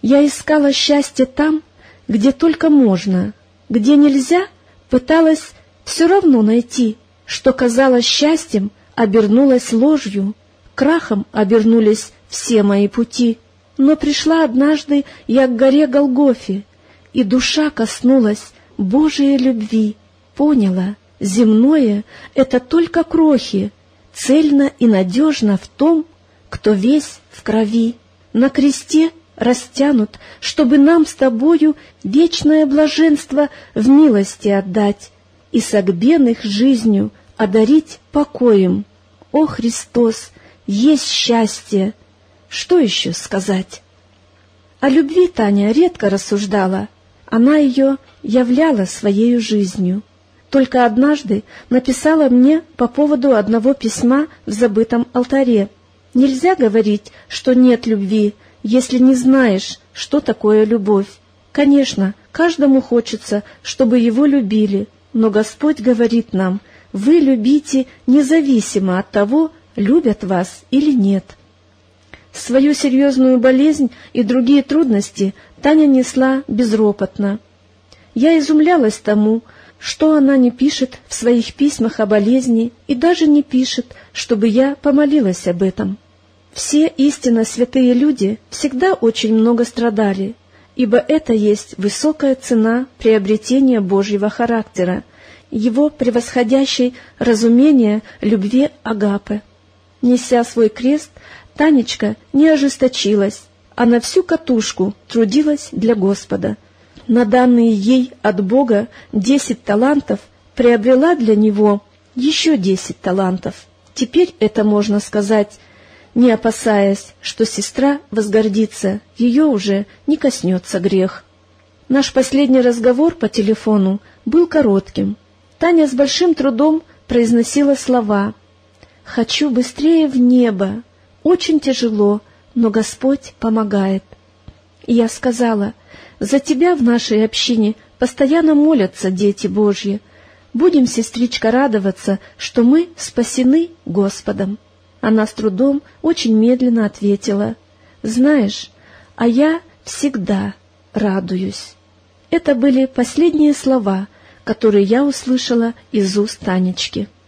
Я искала счастье там, где только можно, где нельзя, пыталась все равно найти, что казалось счастьем, обернулось ложью, крахом обернулись все мои пути. Но пришла однажды я к горе Голгофе, и душа коснулась Божией любви, поняла, земное — это только крохи, цельно и надежно в том, кто весь в крови. На кресте растянут, чтобы нам с тобою вечное блаженство в милости отдать и согбенных жизнью одарить покоем. О, Христос, есть счастье! Что еще сказать? О любви Таня редко рассуждала, она ее являла своею жизнью. Только однажды написала мне по поводу одного письма в забытом алтаре. Нельзя говорить, что нет любви, если не знаешь, что такое любовь. Конечно, каждому хочется, чтобы его любили, но Господь говорит нам: вы любите независимо от того, любят вас или нет. Свою серьезную болезнь и другие трудности Таня несла безропотно. Я изумлялась тому, что она не пишет в своих письмах о болезни и даже не пишет, чтобы я помолилась об этом. Все истинно святые люди всегда очень много страдали, ибо это есть высокая цена приобретения Божьего характера, его превосходящей разумение любви агапе. Неся свой крест, Танечка не ожесточилась, а на всю катушку трудилась для Господа. На данные ей от Бога 10 талантов приобрела для Него еще 10 талантов. Теперь это можно сказать, не опасаясь, что сестра возгордится, ее уже не коснется грех. Наш последний разговор по телефону был коротким. Таня с большим трудом произносила слова: «Хочу быстрее в небо. Очень тяжело, но Господь помогает». И я сказала: «За тебя в нашей общине постоянно молятся дети Божьи. Будем, сестричка, радоваться, что мы спасены Господом». Она с трудом, очень медленно ответила: «Знаешь, а я всегда радуюсь». Это были последние слова, которые я услышала из уст Танечки.